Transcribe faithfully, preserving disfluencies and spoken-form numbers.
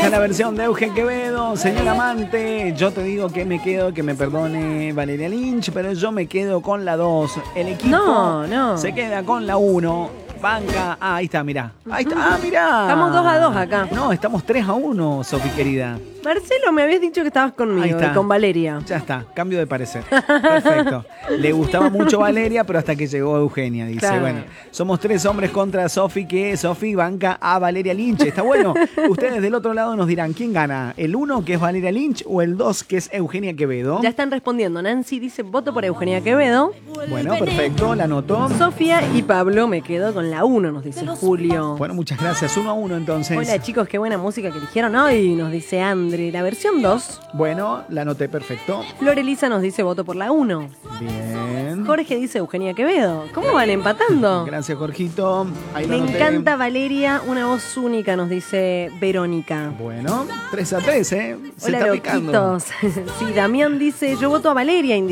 Esa es la versión de Eugen Quevedo. Señor amante, yo te digo que me quedo, que me perdone Valeria Lynch, pero yo me quedo con la dos. El equipo No, no. se queda con la uno. Banca. Ah, ahí está, mirá. Ahí está. Ah, mirá. Estamos dos a dos acá. No, estamos tres a uno, Sofi querida. Marcelo, me habías dicho que estabas Ahí conmigo está. y con Valeria. Ya está, cambio de parecer. Perfecto. Le gustaba mucho Valeria, pero hasta que llegó Eugenia, dice. Claro. Bueno, somos tres hombres contra Sofi, que Sofi banca a Valeria Lynch. Está bueno. Ustedes del otro lado nos dirán, ¿quién gana? ¿El uno, que es Valeria Lynch, o el dos, que es Eugenia Quevedo? Ya están respondiendo. Nancy dice, voto por Eugenia Quevedo. Bueno, perfecto, la anotó. Sofía y Pablo, me quedo con la uno, nos dice Julio. Bueno, muchas gracias. Uno a uno, entonces. Hola chicos, qué buena música que eligieron hoy, nos dice Andre. La versión dos. Bueno, la anoté, perfecto. Flor Elisa nos dice voto por la uno. Bien. Jorge dice Eugenia Quevedo. ¿Cómo van empatando? Gracias, Jorgito. Ahí lo Me anoté. encanta Valeria, una voz única, nos dice Verónica. Bueno, tres a tres, ¿eh? Se Hola, está picando. loquitos. Sí, Damián dice, yo voto a Valeria.